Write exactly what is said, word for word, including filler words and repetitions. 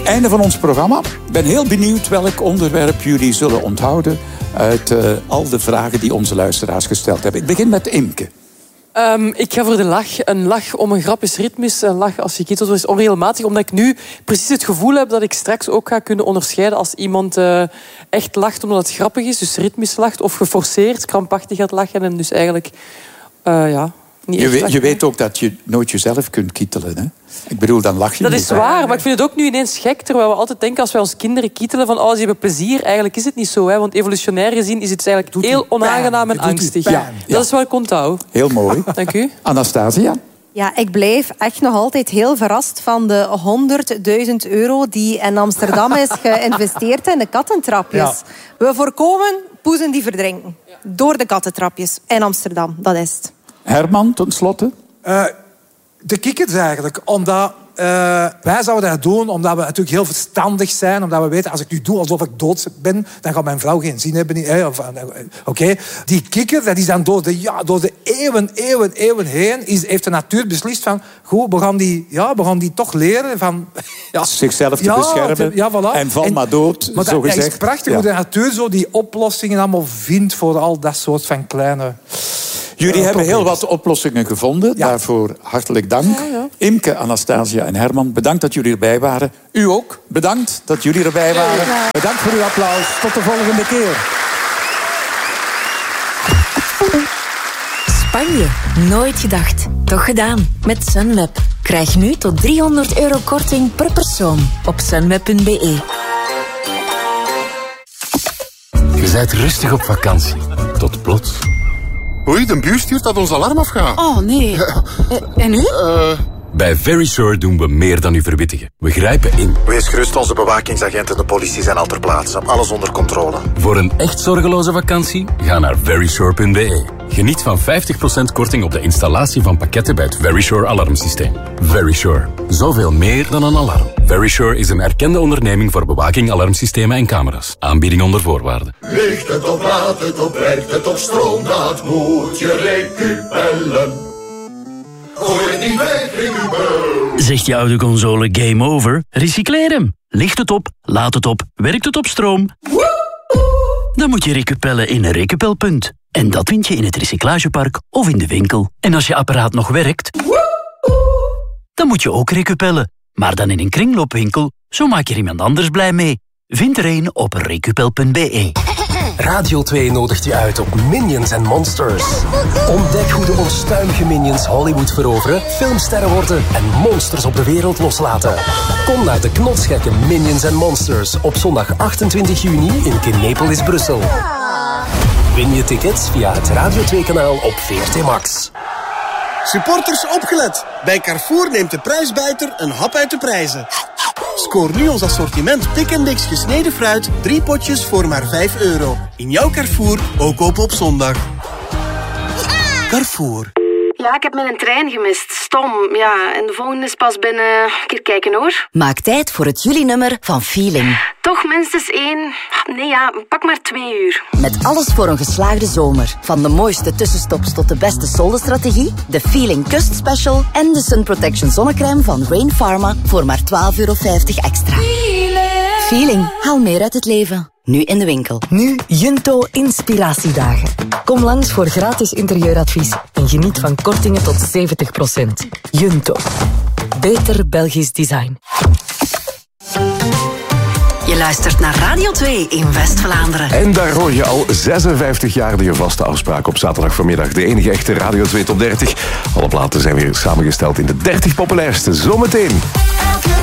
Einde van ons programma. Ik ben heel benieuwd welk onderwerp jullie zullen onthouden uit uh, al de vragen die onze luisteraars gesteld hebben. Ik begin met Imke. Um, ik ga voor de lach. Een lach om een grap is ritmisch. Een lach als je kietelt is onregelmatig. Omdat ik nu precies het gevoel heb dat ik straks ook ga kunnen onderscheiden als iemand uh, echt lacht omdat het grappig is. Dus ritmisch lacht. Of geforceerd, krampachtig gaat lachen. En dus eigenlijk... Uh, ja, niet je, weet, je weet ook dat je nooit jezelf kunt kietelen, hè? Ik bedoel, dan lach je Dat niet. is waar, maar ik vind het ook nu ineens gek. Terwijl we altijd denken als wij ons kinderen kietelen van oh, ze hebben plezier. Eigenlijk is het niet zo, hè? Want evolutionair gezien is het eigenlijk heel onaangenaam en angstig. Ja, ja. Dat is wat ik onthoud. Heel mooi. Dank u. Anastasia? Ja, ik blijf echt nog altijd heel verrast van de honderdduizend euro die in Amsterdam is geïnvesteerd in de kattentrapjes. Ja. We voorkomen poezen die verdrinken. Door de kattentrapjes in Amsterdam, dat is het. Herman, ten slotte? Uh, de kikkers eigenlijk, omdat... Uh, wij zouden dat doen omdat we natuurlijk heel verstandig zijn. Omdat we weten, als ik nu doe alsof ik dood ben, dan gaat mijn vrouw geen zin hebben. Eh, Oké, okay. Die kikker, dat is dan door de, ja, door de eeuwen, eeuwen, eeuwen heen... Is, heeft de natuur beslist van... Goed, we gaan die, ja, we gaan die toch leren van... Ja, zichzelf te ja, beschermen. Te, ja, voilà. En val en, maar dood, maar zo dat, gezegd. Het is prachtig ja. hoe de natuur zo die oplossingen allemaal vindt... voor al dat soort van kleine... Jullie uh, hebben heel wat oplossingen gevonden. Ja. Daarvoor hartelijk dank. Ja, ja. Imke, Anastasia en Herman, bedankt dat jullie erbij waren. U ook, bedankt dat jullie erbij waren. Ja. Bedankt voor uw applaus. Tot de volgende keer. Spanje. Nooit gedacht. Toch gedaan. Met Sunweb. Krijg nu tot driehonderd euro korting per persoon op sunweb punt be. Je bent rustig op vakantie. Tot plots... Oei, de buur stuurt dat ons alarm afgaat. Oh, nee. Ja. Uh, en nu? Uh... Bij Verisure doen we meer dan u verwittigen. We grijpen in. Wees gerust, onze bewakingsagenten en de politie zijn al ter plaatse. Alles onder controle. Voor een echt zorgeloze vakantie, ga naar verisure punt be. Geniet van vijftig procent korting op de installatie van pakketten bij het Verisure alarmsysteem. Verisure. Zoveel meer dan een alarm. Verisure is een erkende onderneming voor bewaking, alarmsystemen en camera's. Aanbieding onder voorwaarden. Ligt het op, laat het op, werkt het op stroom, dat moet je recupellen. Gooi het niet weg, recupel. Zegt je oude console game over? Recycleer hem. Ligt het op, laat het op, werkt het op stroom? Dan moet je recupellen in een recupelpunt. En dat vind je in het recyclagepark of in de winkel. En als je apparaat nog werkt, dan moet je ook recupellen. Maar dan in een kringloopwinkel, zo maak je er iemand anders blij mee. Vind er een op recupel punt be. Radio twee nodigt je uit op Minions and Monsters. Ontdek hoe de onstuimige Minions Hollywood veroveren, filmsterren worden en monsters op de wereld loslaten. Kom naar de knotsgekke Minions and Monsters op zondag achtentwintig juni in Kinepolis, Brussel. Win je tickets via het Radio twee-kanaal op V R T Max. Supporters opgelet. Bij Carrefour neemt de prijsbuiter een hap uit de prijzen. Scoor nu ons assortiment Pick and Mix gesneden fruit. Drie potjes voor maar vijf euro. In jouw Carrefour, ook open op zondag. Carrefour. Ja, ik heb mijn trein gemist. Stom, ja. En de volgende is pas binnen... Een keer kijken, hoor. Maak tijd voor het juli-nummer van Feeling. Toch minstens één... Nee, ja, pak maar twee uur. Met alles voor een geslaagde zomer. Van de mooiste tussenstops tot de beste soldenstrategie, de Feeling Kust Special en de Sun Protection zonnecrème van Rain Pharma voor maar twaalf euro vijftig extra. Feeling. Feeling. Haal meer uit het leven. Nu in de winkel. Nu Junto Inspiratiedagen. Kom langs voor gratis interieuradvies en geniet van kortingen tot zeventig procent. Junto. Beter Belgisch design. Je luistert naar Radio twee in West-Vlaanderen. En daar hoor je al zesenvijftig jaar de vaste afspraak op zaterdag vanmiddag. De enige echte Radio twee Top dertig. Alle platen zijn weer samengesteld in de dertig populairste. Zometeen.